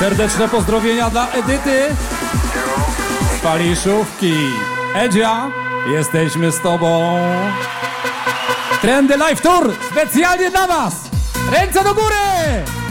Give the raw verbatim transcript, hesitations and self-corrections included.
Serdeczne pozdrowienia dla Edyty z Paliszówki. Edzia, jesteśmy z tobą. Trendy Live Tour specjalnie dla was. Ręce do góry!